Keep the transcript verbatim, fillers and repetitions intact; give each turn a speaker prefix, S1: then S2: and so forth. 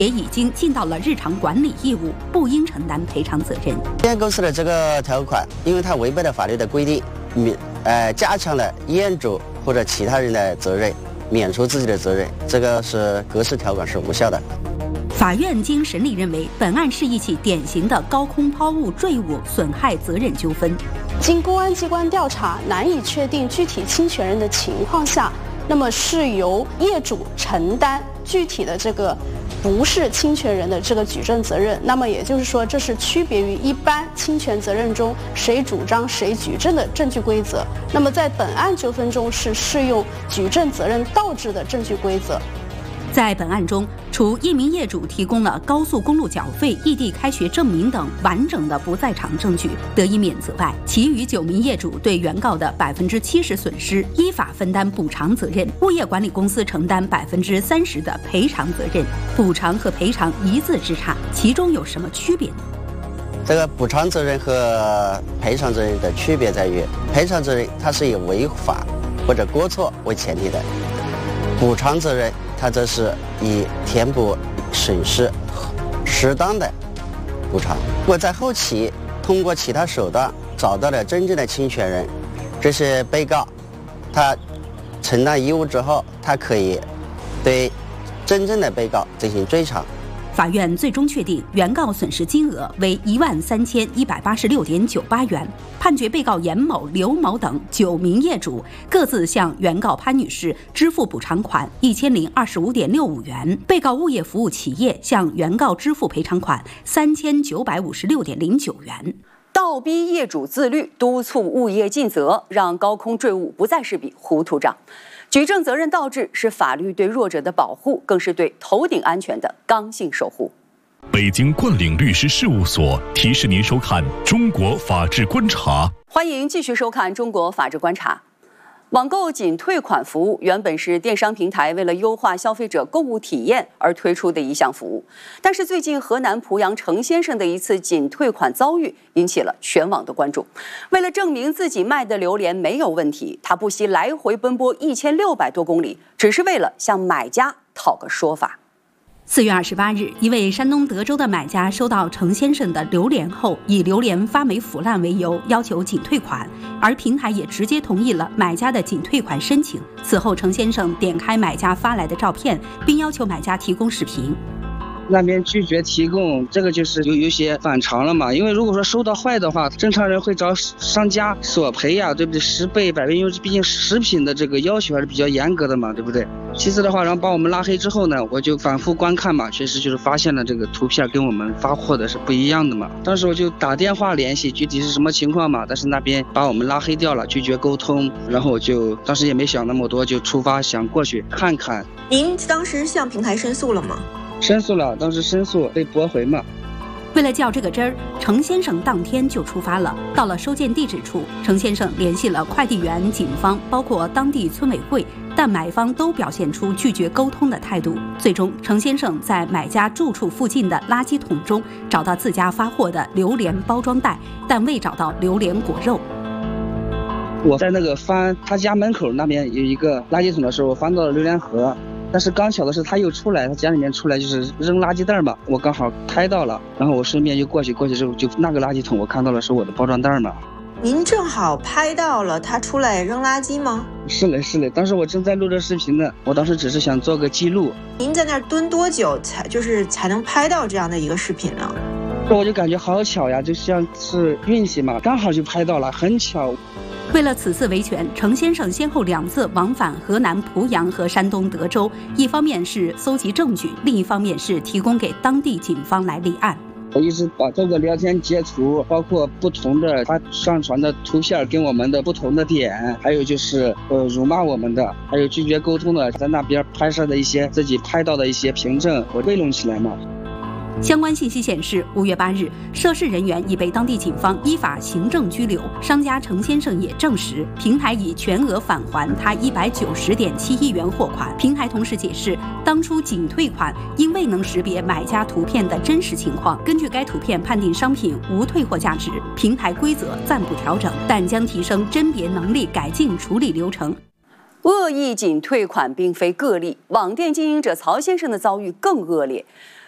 S1: 也已经尽到了日常管理义务，不应承担赔偿责任。
S2: 医院公司的这个条款，因为它违背了法律的规定，免呃加强了业主或者其他人的责任，免除自己的责任，这个是格式条款是无效的。
S1: 法院经审理认为，本案是一起典型的高空抛物坠物损害责任纠纷。
S3: 经公安机关调查，难以确定具体侵权人的情况下，那么是由业主承担具体的这个不是侵权人的这个举证责任。那么也就是说，这是区别于一般侵权责任中谁主张谁举证的证据规则。那么在本案纠纷中是适用举证责任倒置的证据规则。
S1: 在本案中，除一名业主提供了高速公路缴费、异地开学证明等完整的不在场证据得以免责外，其余九名业主对原告的百分之七十损失依法分担补偿责任，物业管理公司承担百分之三十的赔偿责任。补偿和赔偿一字之差，其中有什么区别呢？
S2: 这个补偿责任和赔偿责任的区别在于，赔偿责任它是以违法或者过错为前提的，补偿责任它则是以填补损失适当的补偿。如果在后期通过其他手段找到了真正的侵权人，这些被告他承担义务之后，他可以对真正的被告进行追偿。
S1: 法院最终确定原告损失金额为一万三千一百八十六点九八元，判决被告严某、刘某等九名业主各自向原告潘女士支付补偿款一千零二十五点六五元，被告物业服务企业向原告支付赔偿款三千九百五十六点零九元。
S4: 倒逼业主自律，督促物业尽责，让高空坠物不再是笔糊涂账。举证责任倒置是法律对弱者的保护，更是对头顶安全的刚性守护。
S5: 北京冠岭律师事务所提示您收看《中国法治观察》，
S4: 欢迎继续收看《中国法治观察》。网购仅退款服务原本是电商平台为了优化消费者购物体验而推出的一项服务，但是最近河南濮阳程先生的一次仅退款遭遇引起了全网的关注。为了证明自己卖的榴莲没有问题，他不惜来回奔波一千六百多公里，只是为了向买家讨个说法。
S1: 四月二十八日，一位山东德州的买家收到程先生的榴莲后，以榴莲发霉腐烂为由要求仅退款，而平台也直接同意了买家的仅退款申请。此后，程先生点开买家发来的照片，并要求买家提供视频。
S6: 那边拒绝提供，这个就是有有些反常了嘛。因为如果说收到坏的话，正常人会找商家索赔呀，对不对？十倍、百倍，因为毕竟食品的这个要求还是比较严格的嘛，对不对？其次的话，然后把我们拉黑之后呢，我就反复观看嘛，确实就是发现了这个图片跟我们发货的是不一样的嘛。当时我就打电话联系，具体是什么情况嘛，但是那边把我们拉黑掉了，拒绝沟通。然后我就当时也没想那么多，就出发想过去看看。
S7: 您当时向平台申诉了吗？
S6: 申诉了，当时申诉被驳回嘛。
S1: 为了较这个真儿，程先生当天就出发了。到了收件地址处，程先生联系了快递员、警方，包括当地村委会，但买方都表现出拒绝沟通的态度。最终，程先生在买家住处附近的垃圾桶中找到自家发货的榴莲包装袋，但未找到榴莲果肉。
S6: 我在那个翻他家门口那边有一个垃圾桶的时候，我翻到了榴莲盒。但是刚巧的是他又出来，他家里面出来就是扔垃圾袋嘛，我刚好拍到了，然后我顺便就过去，过去之后就那个垃圾桶我看到了是我的包装袋嘛。
S7: 您正好拍到了他出来扔垃圾吗？
S6: 是嘞是嘞，当时我正在录着视频呢，我当时只是想做个记录。
S7: 您在那儿蹲多久才就是才能拍到这样的一个视频呢？
S6: 我就感觉好巧呀，就像是运气嘛，刚好就拍到了，很巧。
S1: 为了此次维权，程先生先后两次往返河南濮阳和山东德州，一方面是搜集证据，另一方面是提供给当地警方来立案。
S6: 我一直把这个聊天截图，包括不同的他上传的图片跟我们的不同的点，还有就是呃辱骂我们的，还有拒绝沟通的，在那边拍摄的一些自己拍到的一些凭证，我汇拢起来嘛。
S1: 相关信息显示，五月八日，涉事人员已被当地警方依法行政拘留。商家程先生也证实，平台已全额返还他一百九十点七一元货款。平台同时解释，当初仅退款因未能识别买家图片的真实情况，根据该图片判定商品无退货价值。平台规则暂不调整，但将提升甄别能力，改进处理流程。
S4: 恶意仅退款并非个例，网店经营者曹先生的遭遇更恶劣。